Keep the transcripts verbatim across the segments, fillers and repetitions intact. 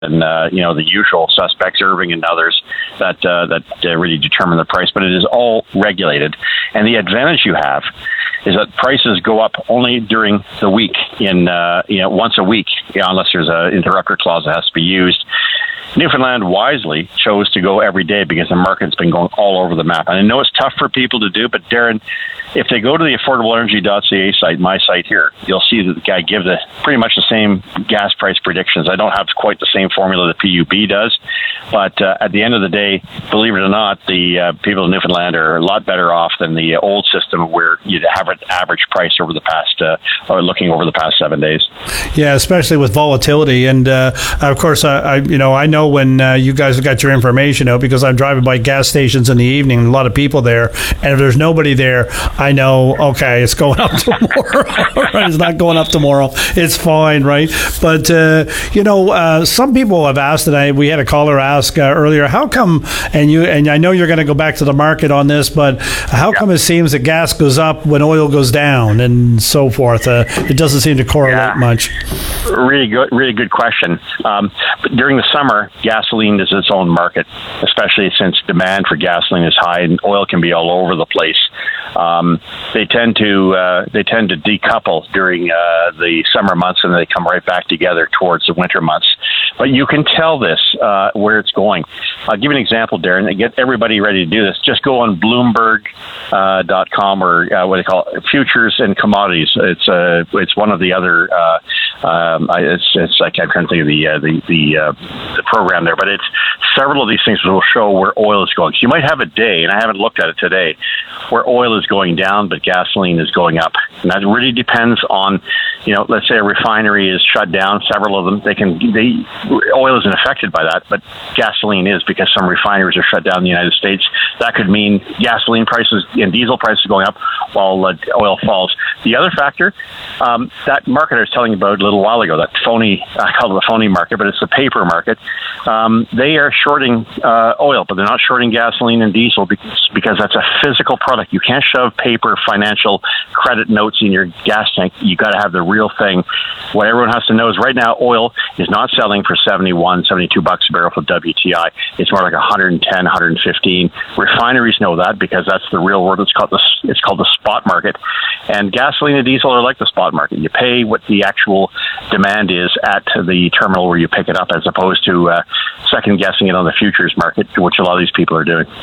and uh, you know the usual suspects, Irving and others, that uh, that uh, really determine the price. But it is all regulated, and the advantage you have is that prices go up only during the week, in uh, you know once a week, you know, unless there's an interrupter clause that has to be used. Newfoundland wisely chose to go every day because the market's been going all over the map. And I know it's tough for people to do, but Darren, if they go to the affordable energy dot c a site, my site here, you'll see that the guy gives the, pretty much the same gas price predictions. I don't have quite the same formula the P U B does, but uh, at the end of the day, believe it or not, the uh, people in Newfoundland are a lot better off than the old system where you'd have an average price over the past, uh, or looking over the past seven days. Yeah, especially with volatility. And uh, of course, I, I, you know, I know when uh, you guys have got your information out, because I'm driving by gas stations in the evening, a lot of people there, and if there's nobody there, I know, okay, it's going up tomorrow. Right, it's not going up tomorrow. It's fine, right? But, uh, you know, uh, some people have asked, and I, we had a caller ask uh, earlier, how come, and you, and I know you're going to go back to the market on this, but how yeah. come it seems that gas goes up when oil goes down and so forth? Uh, it doesn't seem to correlate yeah. much. Really good, really good question. Um, but during the summer, gasoline is its own market, especially since demand for gasoline is high and oil can be all over the place. Um, they tend to uh, they tend to decouple during uh, the summer months, and they come right back together towards the winter months. But you can tell this uh, where it's going. I'll give you an example, Darren, and get everybody ready to do this. Just go on Bloomberg dot com uh, or uh, what they call it, futures and commodities. It's uh, it's one of the other. Uh, um, I, it's, it's I can't think of the uh, the the, uh, the program there, but it's several of these things will show where oil is going. So you might have a day, and I haven't looked at it today, where oil is going down, but gasoline is going up, and that really depends on, you know, let's say a refinery is shut down. Several of them, they can they oil isn't affected by that, but gasoline is, because some refineries are shut down in the United States. That could mean gasoline prices and diesel prices going up while uh, oil falls. The other factor, um, that market I was telling you about a little while ago, that phony, I call it the phony market, but it's the paper market. Um, they are shorting uh, oil, but they're not shorting gasoline and diesel because, because that's a physical product. You can't shove paper financial credit notes in your gas tank. You got to have the real thing. What everyone has to know is right now oil is not selling for seventy-one, seventy-two bucks a barrel for W T I. It's more like one hundred ten, one hundred fifteen. Refineries know that because that's the real word. It's called the it's called the spot market. And gasoline and diesel are like the spot market. You pay what the actual demand is at the terminal where you pick it up, as opposed to uh, second guessing it on the futures market, which a lot of these people are doing.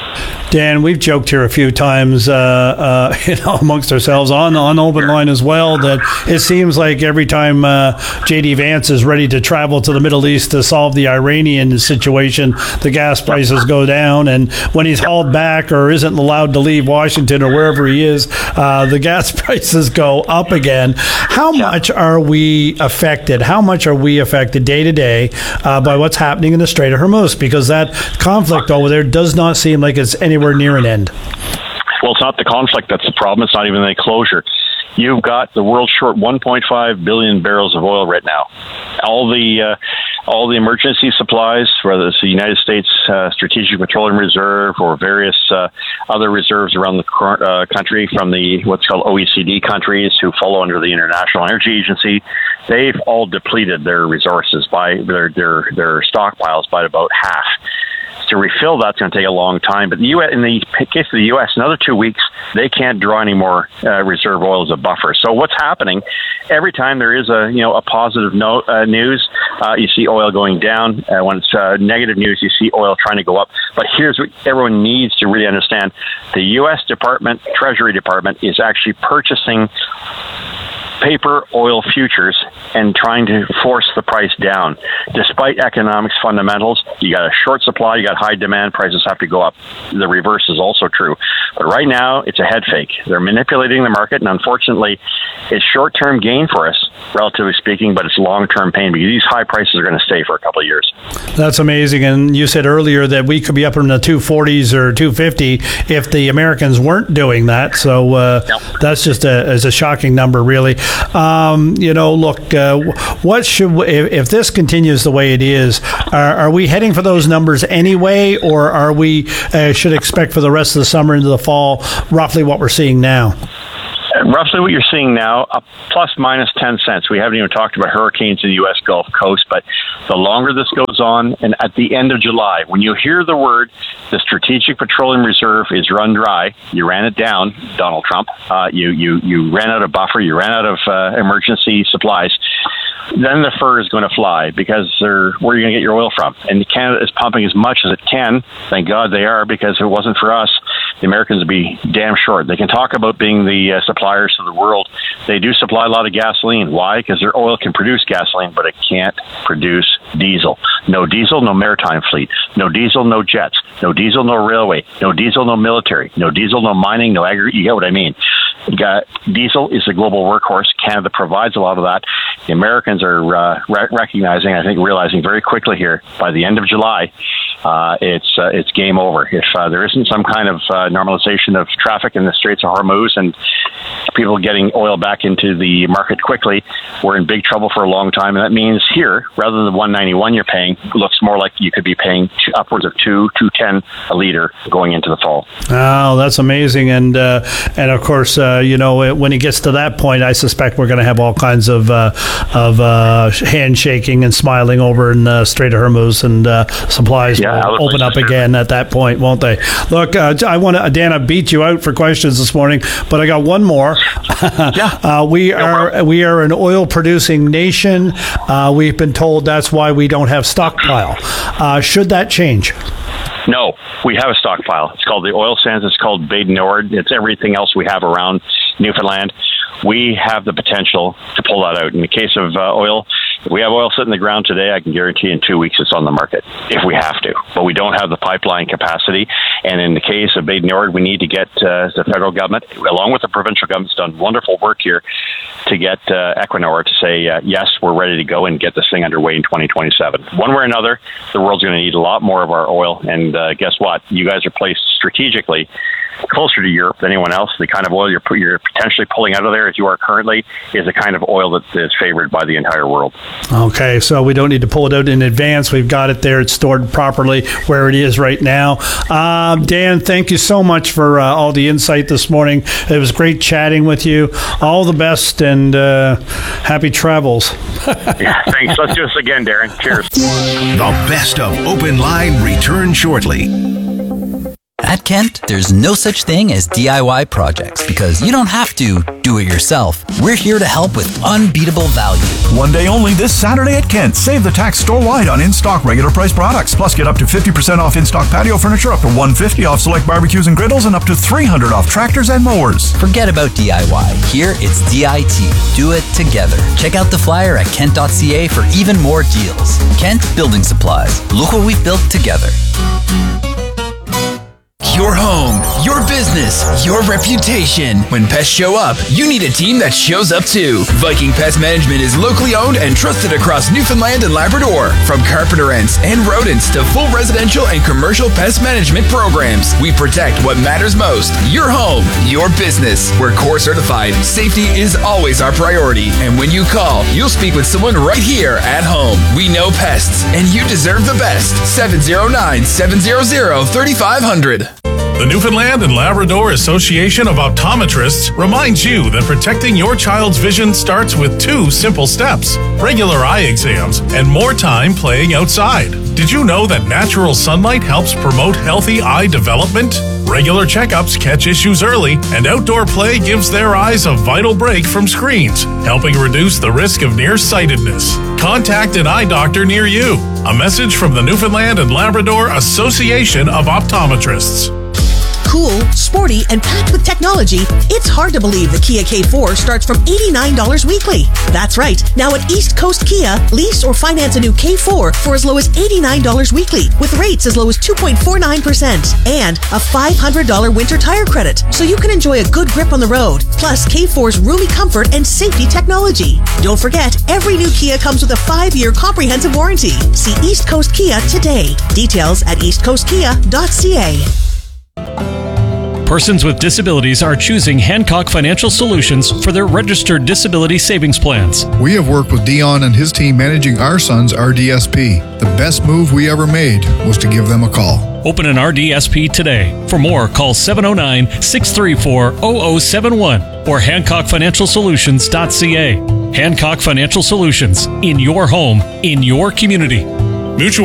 Dan, we've joked here a few times, uh, uh, you know, amongst ourselves on on Open Line as well, that it seems like every time uh, J D Vance is ready to travel to the Middle East to solve the Iranian situation, the gas prices go down, and when he's hauled back or isn't allowed to leave Washington or wherever he is, uh, the gas prices go up again. How much are we affected? How much are we affected day to day uh, by what's happening in the Strait of Hormuz? Because that conflict over there does not seem like it's anywhere near an end. Well, it's not the conflict that's the problem. It's not even the closure. You've got the world short one point five billion barrels of oil right now. All the uh, all the emergency supplies, whether it's the United States uh, Strategic Petroleum Reserve or various uh, other reserves around the current, uh, country from the what's called O E C D countries who follow under the International Energy Agency, they've all depleted their resources by their their their stockpiles by about half. To refill that's going to take a long time. But the U S, in the case of the U S, another two weeks, they can't draw any more uh, reserve oil as a buffer. So what's happening? Every time there is a you know a positive note, uh, news, uh, you see oil going down. Uh, when it's uh, negative news, you see oil trying to go up. But here's what everyone needs to really understand: the U S Department, Treasury Department, is actually purchasing paper oil futures and trying to force the price down. Despite economics fundamentals, you got a short supply, you got high demand, prices have to go up. The reverse is also true. But right now, it's a head fake. They're manipulating the market, and unfortunately, it's short-term gain for us, relatively speaking, but it's long-term pain because these high prices are going to stay for a couple of years. That's amazing. And you said earlier that we could be up in the two forties or two fifty if the Americans weren't doing that. So uh, yep. that's just a, is a shocking number, really. Um, you know, look, uh, what should we, if, if this continues the way it is, are, are we heading for those numbers anyway, or are we uh, should expect for the rest of the summer into the fall roughly what we're seeing now? roughly what you're seeing now, a plus minus ten cents. We haven't even talked about hurricanes in the U S Gulf Coast, but the longer this goes on, and at the end of July, when you hear the word, the Strategic Petroleum Reserve is run dry, you ran it down, Donald Trump, uh, you, you, you ran out of buffer, you ran out of uh, emergency supplies, then the fur is going to fly because they're, where are you going to get your oil from? And Canada is pumping as much as it can. Thank God they are, because if it wasn't for us, the Americans would be damn short. They can talk about being the uh, suppliers to the world. They do supply a lot of gasoline. Why? Because their oil can produce gasoline, but it can't produce diesel. No diesel, no maritime fleet. No diesel, no jets. No diesel, no railway. No diesel, no military. No diesel, no mining, no agri. You get what I mean. Got, diesel is a global workhorse. Canada provides a lot of that. The Americans are uh, re- recognizing, I think, realizing very quickly here, by the end of July, uh, it's uh, it's game over. If uh, there isn't some kind of uh, normalization of traffic in the Straits of Hormuz and people getting oil back into the market quickly, we're in big trouble for a long time. And that means here, rather than one ninety-one you're paying, looks more like you could be paying two, upwards of two, two ten a liter going into the fall. Oh, that's amazing. And uh, and of course, uh, you know, when it gets to that point, I suspect we're going to have all kinds of uh, of uh, handshaking and smiling over in the Strait of Hormuz, and uh, supplies yeah, will open up again at that point, won't they? Look, uh, I want to, Dan, I beat you out for questions this morning, but I got one more. yeah. uh, we no are problem. we are an oil producing nation. Uh, we've been told that's why we don't have stockpile. Uh, should that change? No, we have a stockpile. It's called the oil sands. It's called Bay du Nord. It's everything else we have around Newfoundland. We have the potential to pull that out. In the case of uh, oil, if we have oil sitting in the ground today, I can guarantee in two weeks it's on the market, if we have to. But we don't have the pipeline capacity. And in the case of Bay du Nord, we need to get uh, the federal government, along with the provincial government's done wonderful work here, to get uh, Equinor to say, uh, yes, we're ready to go and get this thing underway in twenty twenty-seven. One way or another, the world's going to need a lot more of our oil. And uh, guess what? You guys are placed strategically closer to Europe than anyone else. The kind of oil you're, you're potentially pulling out of there, as you are currently, is the kind of oil that is favored by the entire world. Okay, so we don't need to pull it out in advance. We've got it there. It's stored properly where it is right now. Um, Dan, thank you so much for uh, all the insight this morning. It was great chatting with you. All the best, and uh, happy travels. Yeah, thanks. Let's do this again, Darren. Cheers. The best of Open Line returns shortly. At Kent, there's no such thing as D I Y projects, because you don't have to do it yourself. We're here to help with unbeatable value. One day only this Saturday at Kent. Save the tax store-wide on in-stock regular price products. Plus, get up to fifty percent off in-stock patio furniture, up to one hundred fifty dollars off select barbecues and griddles, and up to three hundred dollars off tractors and mowers. Forget about D I Y. Here, it's D I T. Do it together. Check out the flyer at kent dot c a for even more deals. Kent Building Supplies. Look what we've built together. Your home, your business, your reputation. When pests show up, you need a team that shows up too. Viking Pest Management is locally owned and trusted across Newfoundland and Labrador. From carpenter ants and rodents to full residential and commercial pest management programs, we protect what matters most. Your home, your business. We're core certified. Safety is always our priority. And when you call, you'll speak with someone right here at home. We know pests, and you deserve the best. seven oh nine, seven hundred, thirty-five hundred. The Newfoundland and Labrador Association of Optometrists reminds you that protecting your child's vision starts with two simple steps: regular eye exams and more time playing outside. Did you know that natural sunlight helps promote healthy eye development? Regular checkups catch issues early, and outdoor play gives their eyes a vital break from screens, helping reduce the risk of nearsightedness. Contact an eye doctor near you. A message from the Newfoundland and Labrador Association of Optometrists. Cool, sporty, and packed with technology, it's hard to believe the Kia K four starts from eighty-nine dollars weekly. That's right. Now at East Coast Kia, lease or finance a new K four for as low as eighty-nine dollars weekly, with rates as low as two point four nine percent, and a five hundred dollars winter tire credit, so you can enjoy a good grip on the road, plus K four's roomy comfort and safety technology. Don't forget, every new Kia comes with a five-year comprehensive warranty. See East Coast Kia today. Details at east coast kia dot c a. Persons with disabilities are choosing Hancock Financial Solutions for their registered disability savings plans. We have worked with Dion and his team managing our son's R D S P. The best move we ever made was to give them a call. Open an R D S P today. For more, call seven oh nine, six three four, zero zero seven one or hancock financial solutions dot c a. Hancock Financial Solutions. In your home, in your community. Mutual